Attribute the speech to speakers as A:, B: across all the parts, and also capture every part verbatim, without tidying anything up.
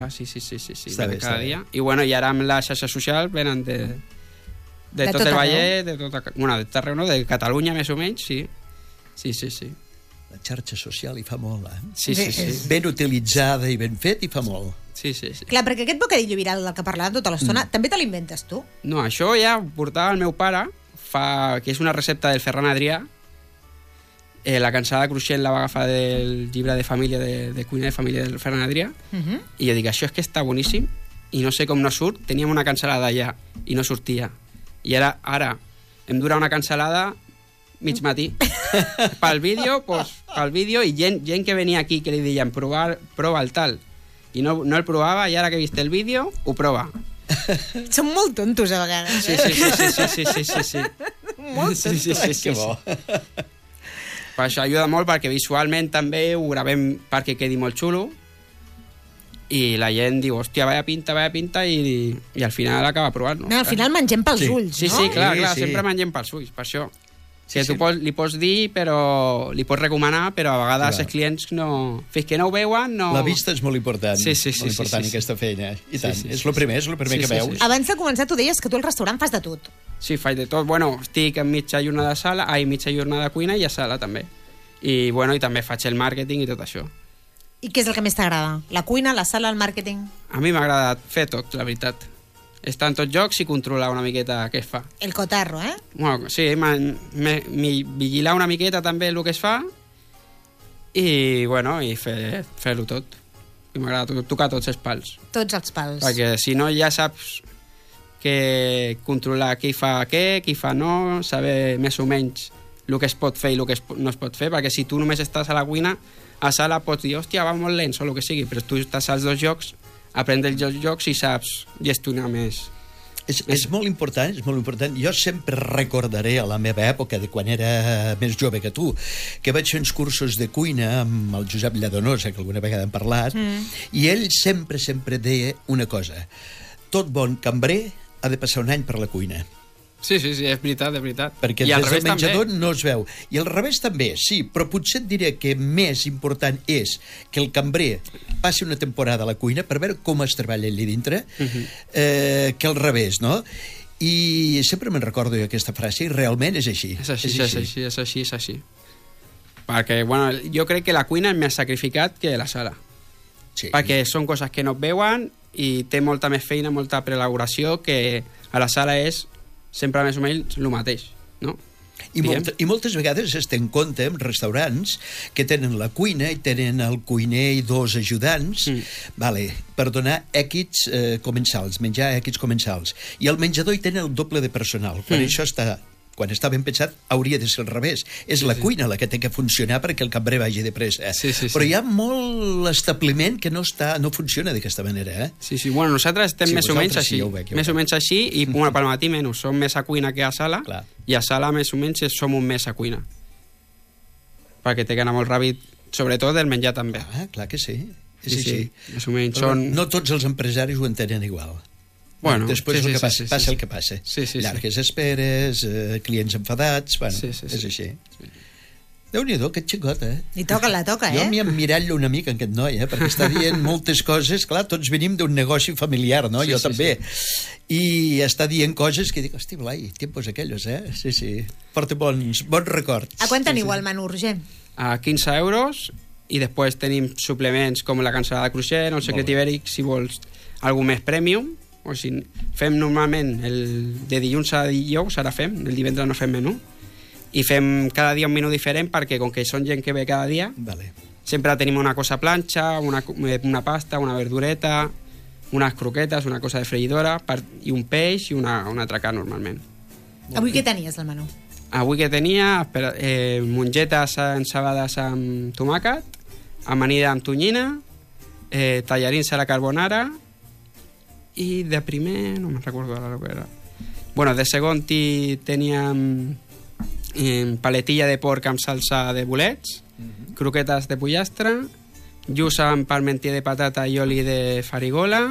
A: Sí, sí, sí, sí, sí.
B: Està bé,
A: cada
B: està
A: dia. I, bueno, i ara amb la xarxa social venen de, de,
C: De
A: tot
C: tot
A: el
C: arreu.
A: Vallès, de tot, bueno, de tot arreu, no? De Catalunya, més o menys, sí. Sí, sí, sí.
B: La xarxa social hi fa molt, eh?
A: Sí, sí, sí.
B: Ben utilitzada i ben fet, hi fa molt.
A: Sí, sí, sí.
C: Clar, perquè aquest bocadillo viral del que parlàvem tota l'estona, mm. també te l'inventes tu?
A: No, això ja ho portava el meu pare, fa, que és una recepta del Ferran Adrià. Eh, la cansada cruixent la va agafar del llibre de família, de, de cuina de família del Ferran Adrià,
C: Uh -huh.
A: i jo dic, això és que està boníssim, i no sé com no surt. Teníem una cansalada allà, i no sortia. I ara, ara em dura una cansalada mig matí. Pel vídeo, pues, pel vídeo, i gent, gent que venia aquí que li deien, provar, prova el tal. I no, no el provava, i ara que he vist el vídeo, ho prova.
C: Són molt tontos, a vegades.
A: Sí, sí, sí, sí, sí, sí, sí, sí, sí.
C: Molt
A: Sí, sí, sí, sí,
B: Que
A: sí.
B: bo.
A: Per això ajuda molt, perquè visualment també ho gravem perquè quedi molt xulo, i la gent diu, hòstia, vaya pinta, vaya pinta, i, i al final acaba provant-no.
C: No, al final mengem pels
B: Sí.
C: ulls,
A: Sí,
C: no?
A: sí, clar,
B: Sí,
A: clar,
B: sí.
A: sempre mengem pels ulls, per això.
B: Sí,
A: Que tu
B: sí.
A: pots, li pots dir, però li pots recomanar, però a vegades
B: Clar.
A: els clients no... Fins que no ho veuen, no...
B: La vista és molt important.
A: Sí, sí, sí,
B: molt
A: sí,
B: important,
A: sí, sí.
B: aquesta feina. I
A: Sí,
B: tant.
A: sí,
B: És
A: sí,
B: el primer, és el primer
A: sí,
B: que
A: sí,
B: veus.
A: sí.
C: Abans de començar, tu deies que tu al restaurant fas de tot.
A: Sí, faig de tot. Bueno, estic en mitja jornada de sala, ai, mitja jornada de cuina i a sala també. I, bueno, i també faig el màrqueting i tot això.
C: I què és el que més t'agrada? La cuina, la sala, el màrqueting?
A: A mi m'agrada fer tot, la veritat. Estar en tots jocs i controlar una miqueta què es fa.
C: El cotarro, eh?
A: Bueno, sí, me, me, me vigilar una miqueta també el que es fa i, bueno, i fer, fer-ho tot. I m'agrada to- tocar tots els pals.
C: Tots els pals.
A: Perquè si no ja saps que controlar qui fa què, qui fa no, saber més o menys el que es pot fer i el que es, po- no es pot fer, perquè si tu només estàs a la cuina, a sala pots dir, hòstia, va molt lent o el que sigui, però tu estàs als dos jocs, aprens els dos jocs i saps gestionar més.
B: És, és molt important, és molt important. Jo sempre recordaré a la meva època, de quan era més jove que tu, que vaig fer uns cursos de cuina amb el Josep Lladonosa, que alguna vegada hem parlat, mm. i ell sempre, sempre deia una cosa. Tot bon cambrer ha de passar un any per la cuina.
A: Sí, sí, sí, és veritat, és veritat.
B: Perquè
A: I al
B: des del
A: revés
B: menjador
A: també.
B: no es veu. I al revés també, sí, però potser et diré que més important és que el cambrer passi una temporada a la cuina per veure com es treballa allà dintre, uh -huh. eh, que al revés, no? I sempre me'n recordo jo aquesta frase, i realment és així.
A: És així, és així, és així, és així. Perquè, bueno, jo crec que la cuina és més sacrificat que la sala.
B: Sí.
A: Perquè són coses que no es veuen i té molta més feina, molta preelaboració, que a la sala és sempre més o menys el mateix, no?
B: I, molt, I moltes vegades es té en compte en restaurants que tenen la cuina i tenen el cuiner i dos ajudants, mm. vale, per donar èquits eh, comensals, menjar èquits comensals. I al menjador hi tenen el doble de personal. Quan mm. això està... quan està ben pensat, hauria de ser al revés. És sí, la sí. cuina la que té que funcionar perquè el cambrer vagi de pressa.
A: Sí, sí, sí.
B: Però hi ha molt establiment que no, està, no funciona d'aquesta manera. Eh?
A: Sí, sí. Bueno, nosaltres estem
B: sí,
A: més o menys així.
B: Sí, ja ho veig, ja ho
A: més o menys així, i bueno, pel matí menys. Som més a cuina que a sala,
B: Clar.
A: i a sala més o menys som un més a cuina. Perquè té que anar molt ràpid, sobretot el menjar també.
B: Ah, clar que sí. És
A: Sí,
B: així.
A: sí. Més o menys
B: Però
A: són...
B: no tots els empresaris ho entenen igual.
A: Bueno,
B: després
A: sí,
B: el
A: sí,
B: que
A: sí,
B: passa,
A: sí, sí,
B: passa
A: sí.
B: el que passa.
A: Sí, sí,
B: Llargues sí. esperes, eh, clients enfadats, bueno,
A: Sí, sí, sí.
B: és així.
A: Sí.
B: Déu-n'hi-do, aquest xicot, eh?
C: I toca la toca,
B: Jo
C: eh?
B: m'hi emmirallo una mica, aquest noi, eh? Perquè està dient moltes coses. Clar, tots venim d'un negoci familiar, no?
A: Sí,
B: jo
A: sí,
B: també. I està dient coses que dic, hosti, Blai, tiempos aquellos, eh? Sí, sí. Porta bons, bons records.
C: A quan teniu el menú, Roger?
A: A quinze euros, i després tenim suplements com la cansalada cruixent o el secret ibèric, si vols algú més premium. O sigui, fem normalment el, de dilluns a dijous, ara fem, el divendres no fem menú, i fem cada dia un menú diferent perquè com que són gent que ve cada dia,
B: Vale.
A: sempre tenim una cosa a planxa, una, una pasta, una verdureta, unes croquetes, una cosa de freïdora per, i un peix i una, una altra carn normalment.
C: Avui què tenies al menú?
A: Avui que tenia espera, eh, mongetes encebades amb tomàquet, amanida amb tonyina, eh, tallarins a la carbonara, i de primer no me'n recordo ara el que era. Bueno, de segon teníem eh, paletilla de porc amb salsa de bolets, mm-hmm. croquetes de pollastre, lluç amb parmentier de patata i oli de farigola,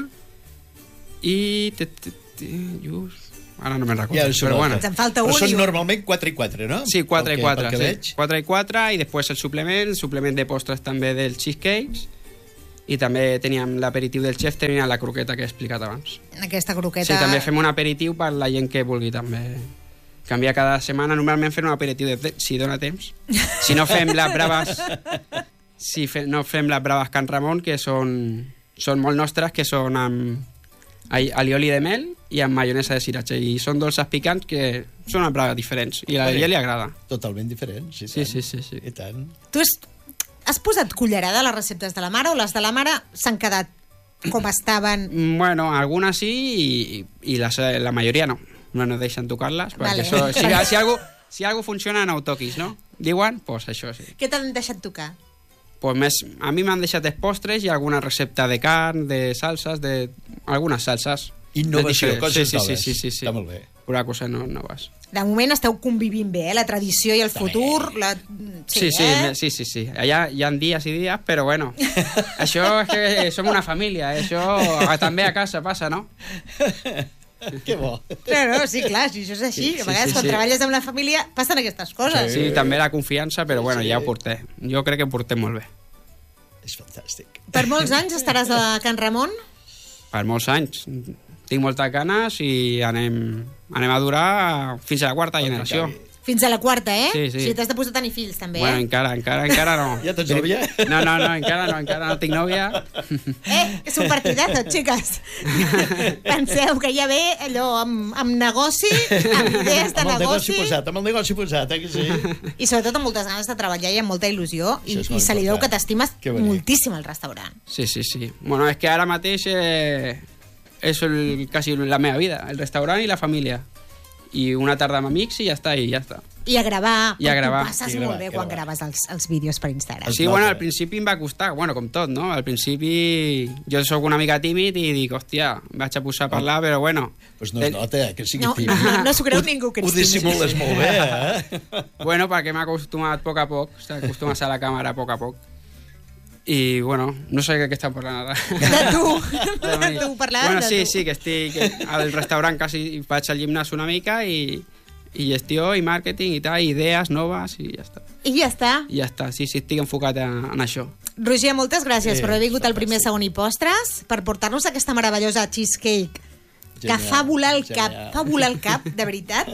A: i... Te, te, te, lluç... Ara no me'n recordo,
B: Ja,
A: però bueno.
C: Ens en falta un
B: Però són
C: i un.
B: normalment quatre i quatre, no?
A: Sí, quatre i quatre.
B: Sí.
A: quatre i quatre, i després el suplement, el suplement de postres també dels cheesecakes, i també teníem l'aperitiu del xef, tenia la croqueta que he explicat abans.
C: Aquesta croqueta...
A: Sí, també fem un aperitiu per la gent que vulgui també canviar cada setmana. Normalment fem un aperitiu de, si dona temps. Si no fem les braves... Si fe, no fem les braves Can Ramon, que són, són molt nostres, que són amb alioli de mel i amb maionesa de sriracha. I són dolces picants que són unes braves diferents. I a la gent li agrada.
B: Totalment diferents, sí,
A: sí, sí, sí, sí.
B: I tant.
C: Tu has, has posat cullerada a les receptes de la mare o les de la mare s'han quedat com estaven?
A: Bueno, algunes sí i, i les, la majoria no. No nos deixen tocar-les, perquè
C: Vale.
A: això, si, si, algo, si algo funciona, no ho toquis, no? Diuen, doncs pues això sí.
C: Què t'han deixat tocar?
A: Pues més, a mi m'han deixat els postres i alguna recepta de carn, de salses, de algunes salses.
B: Innovació, coses
A: sí, sí,
B: noves.
A: Sí, sí, sí, sí.
B: Està molt bé.
A: Pura cosa no, noves.
C: De moment esteu convivint bé, eh? La tradició i el
B: Està
C: futur. La...
A: Sí, sí,
C: eh?
A: sí, sí, sí. Allà hi ha dies i dies, però bueno. Això és que som una família, eh? Això també a casa passa, no?
B: Que bo.
C: No, no, sí, clar, si això és així.
A: Sí,
C: A vegades,
A: sí,
C: quan
A: sí.
C: treballes amb la família, passen aquestes coses.
A: Sí, també la confiança, però bueno, ja ho portem. Jo crec que ho portem molt bé.
B: És fantàstic.
C: Per molts anys estaràs a Can Ramon?
A: Per molts anys. Tinc moltes ganes i anem, anem a durar fins a la quarta generació.
C: Fins a la quarta, eh?
A: Sí, sí.
C: O sigui, t'has de posar tenir fills, també,
A: Bueno,
C: eh?
A: encara, encara, encara no.
B: Ja tens nòvia?
A: No, no, no, encara no, encara no tinc nòvia.
C: Eh, és un partidazo, xiques. Penseu que ja ve allò amb, amb negoci, amb idees de
B: Amb el negoci
C: negoci,
B: posat, amb el negoci posat, eh, que sí?
C: i sobretot amb moltes ganes de treballar i amb molta il·lusió, i,
B: Això és
C: i
B: molt
C: se li veu
B: important.
C: que t'estimes
B: Que bonic.
C: moltíssim el restaurant.
A: Sí, sí, sí. Bueno, és que ara mateix eh, és el, quasi la meva vida, el restaurant i la família. I una tarda amb amics i ja està, i ja està.
C: I a gravar,
A: I a gravar.
C: tu passes
B: I gravar,
C: molt bé
B: i
C: quan
B: gravar.
C: graves els, els vídeos per Instagram.
A: Sí, bueno, al principi em va costar, bueno, com tot, no? Al principi jo sóc una mica tímid i dic, hòstia, em vaig a posar a parlar, però bueno...
B: Pues no es nota, eh, que sigui
C: No,
B: tímid.
C: no, no s'ho creu
B: Ho-
C: ningú,
B: Ho
C: Cristina.
B: dissimules molt bé, eh?
A: Bueno, perquè m'ha acostumat a poc a poc, s'acostumes a la càmera a poc a poc. I, bueno, no sé què estan parlant ara.
C: De tu,
A: De mi.
C: de tu, parlaves
A: Bueno,
C: de
A: sí,
C: tu.
A: sí, que estic al restaurant quasi, vaig al gimnàs una mica i, i gestió i màrqueting i tal, idees noves i ja està.
C: I ja està.
A: I ja està, sí, sí, estic enfocat en, en això.
C: Roger, moltes gràcies
B: Eh,
C: per haver vingut al primer,
B: fantàstic.
C: segon i postres, per portar-nos aquesta meravellosa cheesecake que
B: Genial,
C: fa volar el cap,
B: genial.
C: fa volar el cap, de veritat.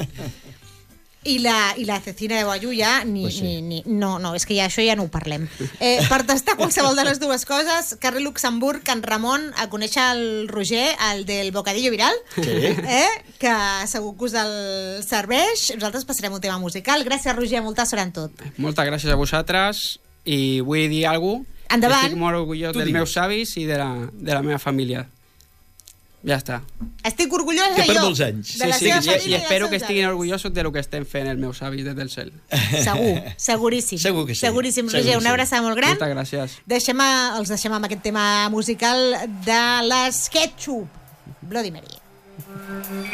C: I la, i la cecina de guayu ja ni,
B: Pues sí.
C: ni, ni, no, no, és que ja això ja no ho parlem. Eh, per tastar qualsevol de les dues coses, carrer Luxemburg, Can Ramon, a conèixer el Roger, el del bocadillo viral,
B: Sí.
C: eh, que segur que us el serveix. Nosaltres passarem un tema musical. Gràcies, Roger, molta sort en tot.
A: Moltes gràcies a vosaltres i vull dir alguna cosa.
C: Endavant.
A: Estic molt orgullós
B: Tu
A: dels
B: digues.
A: meus avis i de la, de la meva família. Ja està.
C: Estic orgullosa
B: Que per
C: jo
B: molts anys.
C: de la
A: sí,
C: seva
A: sí, i,
C: família
A: i
C: dels
A: espero
C: seus
A: que estiguin
C: avis.
A: orgullosos de lo que estem fent els meus avis des del cel.
C: Segur, seguríssim.
B: Segur que sí.
C: Seguríssim,
B: Segur
C: Roger,
B: que
C: una
B: sí.
C: abraçada molt gran.
A: Moltes gràcies.
C: Deixem a, els deixem amb aquest tema musical de les Ketchup. Bloody Mary.